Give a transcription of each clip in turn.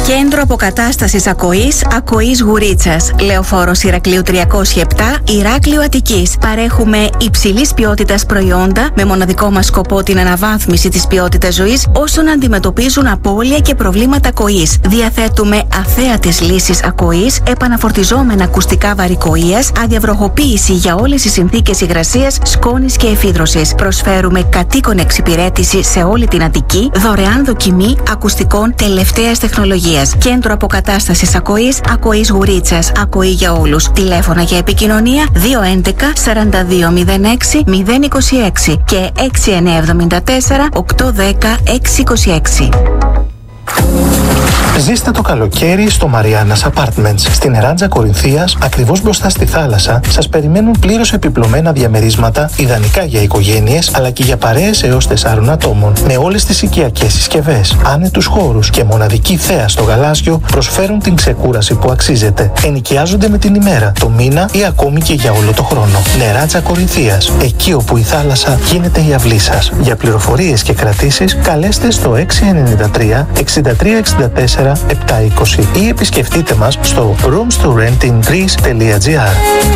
Κέντρο Αποκατάστασης Ακοής, Ακοής Γουρίτσας. Λεωφόρος Ηρακλείου 307, Ηράκλειο Αττικής. Παρέχουμε υψηλής ποιότητας προϊόντα με μοναδικό μας σκοπό την αναβάθμιση της ποιότητας ζωής όσων αντιμετωπίζουν απώλεια και προβλήματα ακοής. Διαθέτουμε αθέατες λύσεις ακοής, επαναφορτιζόμενα ακουστικά βαρικοείας, αδιαβροχοποίηση για όλες τις συνθήκες υγρασίας, σκόνης και εφίδρωσης. Προσφέρουμε κατοίκον εξυπηρέτηση σε όλη την Αττική, δωρεάν δοκιμή ακουστικών τελευταίας τεχνολογίας. Κέντρο Αποκατάστασης Ακοής, Ακοής Γουρίτσας. Ακοή για όλους. Τηλέφωνα για επικοινωνία 211 4206 026 και 6974 810 626. Ζήστε το καλοκαίρι στο Mariana's Apartments. Στην Εράντζα Κορινθίας, ακριβώς μπροστά στη θάλασσα, σας περιμένουν πλήρως επιπλωμένα διαμερίσματα, ιδανικά για οικογένειες, αλλά και για παρέες έως 4 ατόμων. Με όλες τις οικιακές συσκευές, άνετους χώρους και μοναδική θέα στο γαλάζιο, προσφέρουν την ξεκούραση που αξίζετε. Ενοικιάζονται με την ημέρα, το μήνα ή ακόμη και για όλο το χρόνο. Εράντζα Κορινθίας, εκεί όπου η θάλασσα γίνεται η αυλή σας. Για πληροφορίες και κρατήσεις, καλέστε στο 693 6364 720 ή επισκεφτείτε μας στο roomstorentingreece.gr.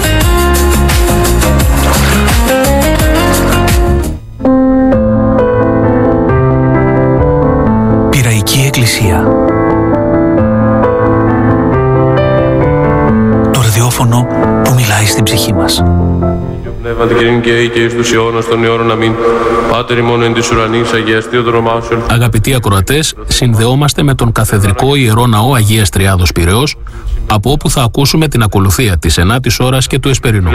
Πειραϊκή Εκκλησία. Το ραδιόφωνο που μιλάει στην ψυχή μας. Αγαπητοί ακροατές, συνδεόμαστε με τον Καθεδρικό Ιερό Ναό Αγίας Τριάδος Πειραιώς, από όπου θα ακούσουμε την ακολουθία της 9ης ώρας και του Εσπερινού.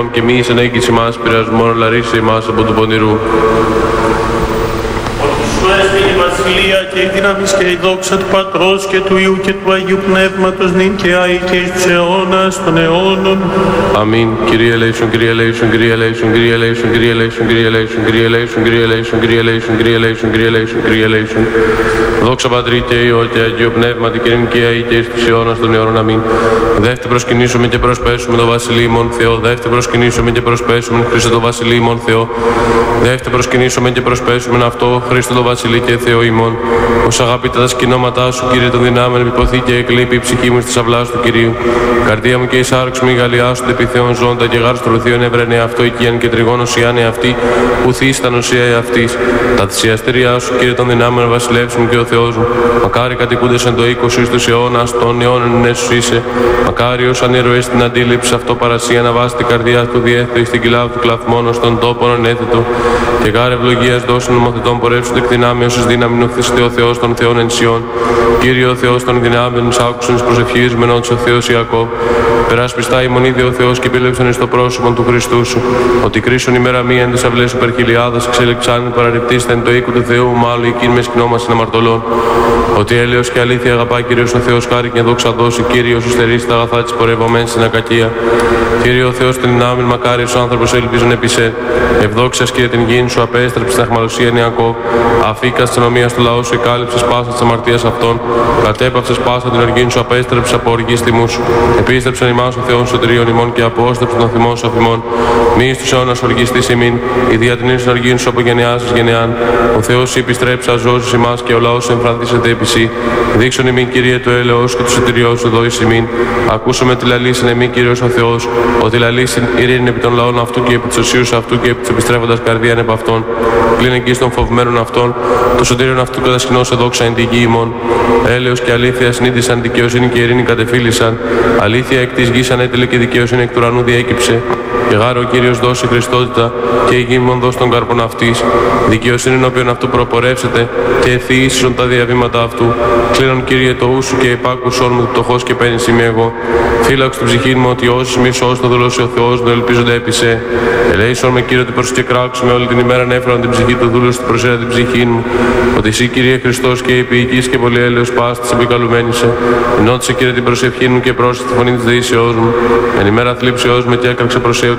Βασιλεία και η δύναμις και η δόξα του Πατρός και του Υιού και του Αγίου Πνεύματος νυν και αεί και εις τους αιώνας των αιώνων. Αμήν. Kyrie eleison, Kyrie eleison, Kyrie eleison, Kyrie eleison, Kyrie eleison, Kyrie eleison, Kyrie eleison, Kyrie eleison, Kyrie eleison, Kyrie eleison, Kyrie eleison, Kyrie eleison. Δόξα Πατρί και Υιό και Αγίου Πνεύματι και νυν και αεί και εις τους αιώνας των αιώνων. Αμήν. Δεύτε προσκυνήσουμε και προσπέσουμε το Βασιλείο ημών Θεό. Δεύτε προσκυνήσουμε και προσπέσουμε Χριστό το Βασιλείο ημών Θεό. Δεύτε προσκυνήσουμε και προσπέσουμε αυτό Χριστό το Βασιλείο και Θεό ημών. Ως αγαπητά τα σκηνώματά σου, Κύριε των δυνάμεων, επιποθεί και εκλείπει η ψυχή μου στις αυλάς του Κυρίου. Καρδία μου και η σάρξ μου η γαλιά σου, επιθέων ζώντα και γάρ στο λουθείον ευρένε αυτό οικίαν και τριγώνο ιάνε αυτή, που θείς τα νοσία εαυτής. Τα θυσιαστήριά σου, Κύριε των δυνάμεων, βασιλεύς μου και ο Θεός μου. Μακάρι κατοικούντες εν το οίκο σου εις τους αιώνας, των αιώνων ναι σου είσαι. Μακάρι ως ανήρωες στην αντίληψη αυτό παρασία να βάσει την καρδιά του διέθετο εις την κοιλά του κλαθμόνο στον τόπο ανέθετο. Και γάρ ευλογίας δώσουν νομοθετών πορεύσου εκ δυνάμεως εις δύναμη νοθήστε ο Θεός των Θεών ενσιών. Κύριε ο Θεός των δυνάμεων, άκουσαν εις προσευχής μενόντς ο Θεός Ιακώβ. Περάσπιστα ημονίδη ο Θεός και επίλεψαν εις το πρόσωπο του Χριστού σου. Ότι κρίσουν ημέρα μία εν τις αυλές σου περχιλιάδας, εξελεξάνει παραρριπτίστα εν το οίκου του Θεού, μάλλον εκείνη με σκηνόμας συναμαρτωλών. Ότι έλεος και αλήθεια αγαπά Κύριος ο Θεός, χάρη και δόξα δώσει, Κύριος σου στερήσει τα αγαθά της πορευομένης στην ακακία. Κύριε ο Θεός των δυνάμεων, μακάριος άνθρωπος ελπίζουν επί σε. Ευδόξας Κύριε την γη σου, απέστρεψε στην αχμαλωσία Ιακώβ. Αφήκα της αστυνομίας του λαού σου, εκάλυψες πάσα της αμαρτίας αυτών. Κατέπαυσες πάσα την οργή σου, απέστρεψε από οργής τιμού σου. Επίστρεψαν ημάς ο Θεός σωτηρίων ημών και απόστρεψε των θυμών σου αφημών. Μη στους αιώνας οργιστής ημίν, η διατηνής οργήν σου από γενεάς εις γενεάν. Ο Θεός επιστρέψα ζώσεις ημάς και ο λαός εμφραντήσεται επί σύ. Δείξον ημίν Κύριε το έλεος και το σωτηριό σου δώσεις ημίν. Ακούσαμε τη λαλήσιν εμήν Κύριος ο Θεός, ότι λαλήσιν ειρήνη επί των λαών αυτού και επί της οσίους αυτού και επί της επιστρέφοντας καρδίαν επ' αυτών. Πλην εκεί των φοβμένων αυτών, το σωτήριον αυτού κατασκηνώσε δόξα εν τη γη ημών. Έλεος και αλήθεια συνείδησαν, δικαιοσύνη και ειρήνη κατεφύλησαν. Αλήθεια εκ της γης ανέτειλε και δικαιοσύνη εκ του ουρανού διέκυψε. Και γάρο ο Κύριος δώσει Χριστότητα και η γη ημών δώσει τον καρπον αυτής. Δικαιοσύνη όποιον αυτού προπορεύσετε και ευθύησον τα διαβήματα αυτού. Κλείνον Κύριε το ούσου και υπάκουσον μου πτωχός και παίρνεις είμαι εγώ. Φύλαξ την ψυχή μου ότι όσους μη σώσει το δούλωσε ο Θεός να ελπίζονται επί σε. Ελέησον με Κύριε ότι προς και κράξουμε όλη την ημέρα έφεραν την ψυχή του δούλου στην προσέρα την ψυχή μου. Ότι εσύ Κύριε Χριστός και υπηικής και πολύ έλεος πάστης επικαλουμένησε. Ενώτισε Κύριε την προσευχή μου και πρόσεχε τη φωνή της δεήσεώς μου. Εν ημέρα θλίψεώς με και έκραξε προσέω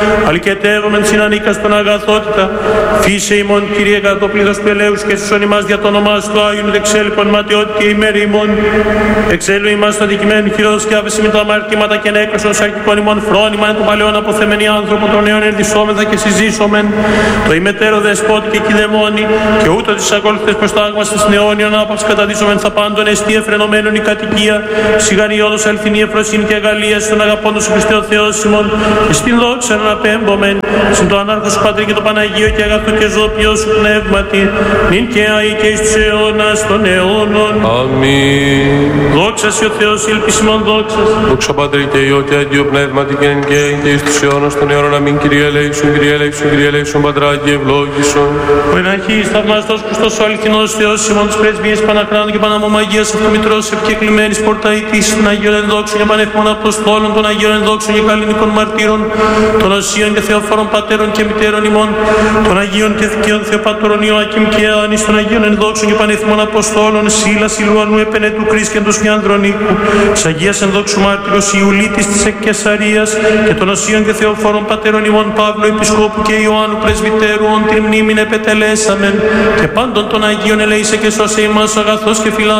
αλκετεύομεν συνανίκας των αγαθότητα. Φύσε ημών, Κύριε, κατά το πλήθος του ελέους και συσσον ημάς δια το όνομά του Άγιον εξέλιπον ματιότητα ημέρη ημών. Εξέλου ημάς το αντικειμένου χειρός και άβεση με τα αμαρτήματα και νέκρωσον σαρκικών ημών φρόνημα εν των παλαιών αποθεμένοι άνθρωπο των νέων ενδυσσόμεθα και συζήσομεν. Το ημετέρω δεσπότη και κηδεμόνι και ούτω τις ακόλουθες προστάγμας της νεώνιον άπαυς καταδύσομεν θα πάντων εστί εφρενωμένων η κατοικία. Σιγαριώδος αληθινή ευφροσύνη και αγαλία στον αγαπώντος ο Χριστό Θεός ημών και στην δόξα να απέμπομεν. Συν το ανάρχο σου Πατρί και το Παναγίο και αγαθό και ζωοποιό σου πνεύματι, νυν και αεί και εις τους αιώνας των αιώνων. Αμήν. Δόξα σε ο Θεός, ελπισιμόν δόξα. Δόξα Πατρί και Υιό και Αγίο Πνεύματι και νυν και αεί και εις τους αιώνας των αιώνων. Αμήν. Kyrie eleison, Kyrie eleison, Kyrie eleison, Πατράκη ευλόγησον. Ο εναχής θαυμαστός Χριστός ο αληθινός Θεός ημών της πρεσβείας Παναχράντου και Παναμομαγίας Αυτομητρός ευκεκλημένης πορταητής των Αγίων Ενδόξων και Πανεύχμων Αποστόλων των Αγίων Ενδόξων και Καλλινικών Μαρτύρων των Οσίων και Θεοφόρων Πατέρων και Μητέρων ημών των Αγίων και Δικαίων Θεοπατώρων Ιωάκημ και Άνης των Αγίων Ενδόξων και Πανεύχμων Αποστόλων Σύλλα Σιλουανού Επενέτου Κρίσκεντος και Ανδρονίκου της Αγίας Ενδόξου Μάρτυρος Ιουλίτης της Εκκεσαρίας και των Οσίων και Θεοφόρων Πατέρων ημών Παύλου Επισκόπου και Ιωάννου Πρεσβυτέρου ον την μνήμην επετελέσαμεν και πάντων των Αγίων ελέησε και σώσε ημάς ο αγαθός και φιλάνθρωπος